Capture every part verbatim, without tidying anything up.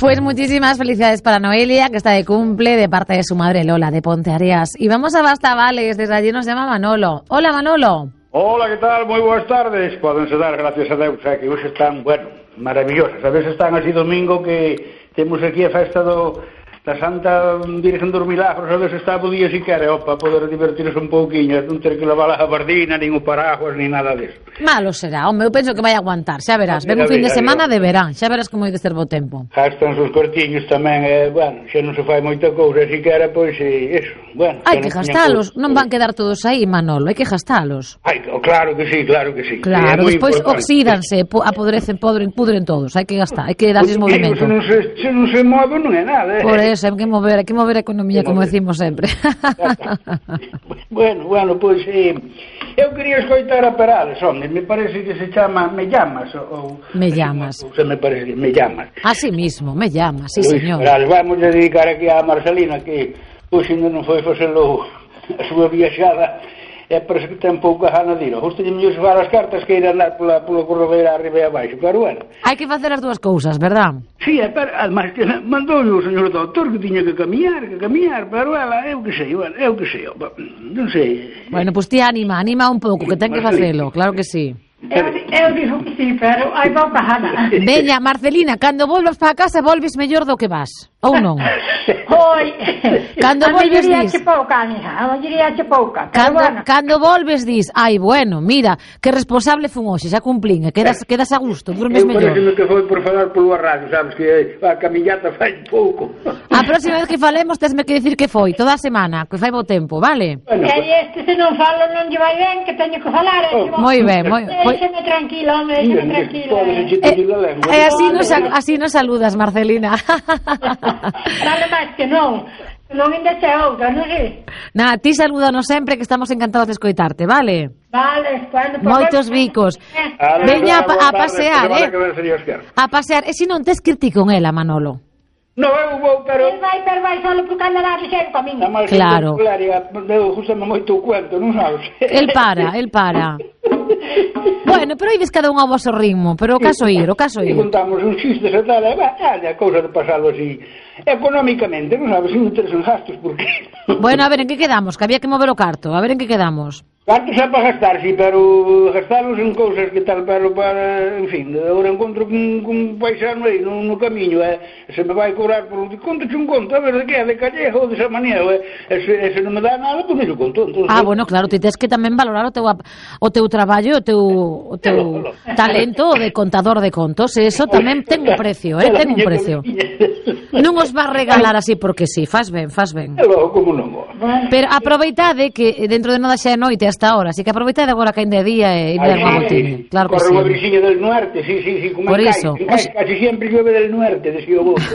Pues muchísimas felicidades para Noelia, que está de cumple de parte de su madre Lola, de Ponteareas. Y vamos a Bastavales, desde allí nos llama Manolo. Hola, Manolo. Hola, ¿qué tal? Muy buenas tardes. Pódense dar, gracias a Deus, eh, que hoxe están, bueno, maravillosas. A veces están así domingo que temos aquí a festa do... La Santa Virgen dos Milagros, a veces está po día si quere, para poder divertirse un pouquiño, non ter que lavar a gabardina, nin o paraguas, nin nada disso. Malo será, home, eu penso que vai aguantar, xa verás, ven un fin de semana de verán, xa verás como hai de ser bo tempo. Gastan os cortiños tamén, eh, bueno, xa non se fai moita cousa, si quere, pois, eh, eso, bueno. Hai que gastalos, non van quedar todos aí, Manolo, hai que gastalos. Ai, claro que sí, claro que sí. Claro, despois oxídanse, apodrecen, pudren, pudren todos, hai que gastar, hai que darlles movimento. Se non se, se non se move non é nada, eh. Por eso, hai que mover, hai que mover a economía, como decimos sempre. Bueno, bueno, pois eh, eu quería escoitar a Perales, hombre, me parece que se chama Me llamas ou Me llamas. Ou se me parece que Me llamas. Así mismo, Me llamas, sí, Luis señor. Perales, vamos a dedicar aquí a Marcelina que pois ainda non foi facelo a súa viaxada. É para que ten pouca gana de ir. Gosto de mellor xogar as cartas que ir a andar pola, pola corredeira arriba e abaixo, pero bueno. Hai que facer as dúas cousas, verdad? Sí, pero, además, que mandou o señor doutor que tiña que camiñar, que camiñar, pero ela, eu que sei, bueno, eu que sei, non sei. Bueno, pois ti anima, anima un pouco, que ten que facelo, claro que sí. Eu, eu dixo que sí, pero hai pouca gana. Veña, Marcelina, cando volvas para casa volves mellor do que vas, ou non? Oi. Cando volves dis... A pouca, mija, a diría che pouca. Cando, bueno. cando volves dis, ai, bueno, mira, que responsable fun hoxe, xa cumplín, e quedas, quedas a gusto, durmes mellor. Eu parece que foi por falar polo radio, sabes, que a camiñata fai pouco. A próxima vez que falemos tesme que decir que foi, toda a semana, que fai bo tempo, vale? Bueno, e este se non falo non lle vai ben, que teño que falar. Oh, moi ben, moi ben. Déxeme tranquilo, home, déxeme tranquilo. E eh, así nos, así nos saludas, Marcelina. Dale máis que non. Non ainda che outra, non sei. Na, ti salúdanos sempre, que estamos encantados de escoitarte, vale? Vale, bueno, moitos bicos. Veña a, a pasear, eh? A pasear. E se non tes que ir ti con ela, Manolo? No, eu vou, pero... El vai, pero vai solo porque anda lá dixendo camiño. Claro. Eu justame moito o cuento, non sabes? El para, el para. Bueno, pero aí ves cada un ao vosso ritmo, pero o caso ir, o caso ir. E contamos un xistes e tal, e va, a cousa de pasalo así, económicamente, non sabes, sin meterse en gastos, porque... Bueno, a ver, en que quedamos? Que había que mover o carto, a ver en que quedamos. Cartos é para gastar, sí, pero gastalos en cousas que tal, pero para, en fin, agora encontro con, con un paisano aí no, no camiño, eh, se me vai cobrar por un conto, un conto, a ver, de que é, de callejo, de esa maneira, eh, se, se non me dá nada, pois pues, me conto. Entonces, ah, bueno, claro, ti tens que tamén valorar o teu, o teu traballo, o teu, o teu talento de contador de contos, e eso tamén ten un precio, eh, ten un precio. Non os vas regalar así porque sí, faz ben, faz ben. Como non. Pero aproveitade que dentro de nada xa é noite hasta ahora, así que aproveitade agora que ainda é día e ir dar unha botiña. Claro que sí. Corre unha brixiña del norte, sí, sí, sí, como por iso. Casi, casi sempre llueve del norte, decía o vos.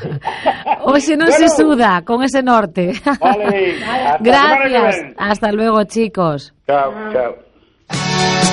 Oxe non se suda con ese norte. Vale. Gracias. Hasta luego, chicos. Chao, chao.